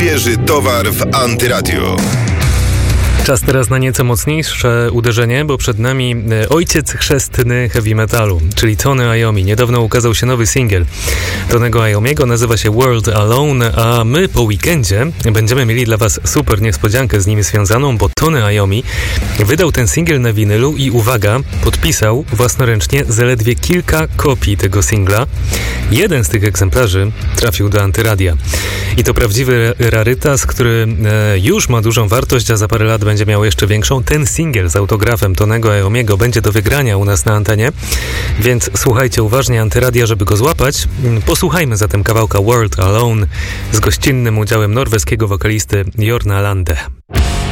Świeży towar w Antyradio. Czas teraz na nieco mocniejsze uderzenie, bo przed nami ojciec chrzestny heavy metalu, czyli Tony Iommi. Niedawno ukazał się nowy singiel Tonego Iommiego, nazywa się World Alone, a my po weekendzie będziemy mieli dla Was super niespodziankę z nim związaną, bo Tony Iommi wydał ten singiel na winylu i uwaga, podpisał własnoręcznie zaledwie kilka kopii tego singla. Jeden z tych egzemplarzy trafił do Antyradia. I to prawdziwy rarytas, który już ma dużą wartość, a za parę lat będzie miał jeszcze większą. Ten singiel z autografem Tonego Iommiego będzie do wygrania u nas na antenie, więc słuchajcie uważnie Antyradia, żeby go złapać. Posłuchajmy zatem kawałka World Alone z gościnnym udziałem norweskiego wokalisty Jorna Lande.